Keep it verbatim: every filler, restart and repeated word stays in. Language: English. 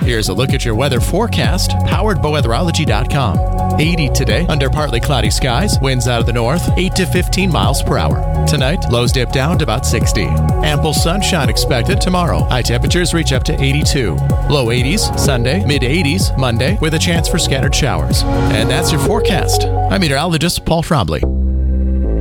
Here's a look at your weather forecast, powered by weatherology dot com. eighty today, under partly cloudy skies, winds out of the north, eight to fifteen miles per hour. Tonight, lows dip down to about sixty. Ample sunshine expected tomorrow. High temperatures reach up to eighty-two. Low eighties Sunday, mid eighties Monday, with a chance for scattered showers. And that's your forecast. I'm meteorologist Paul Trombley.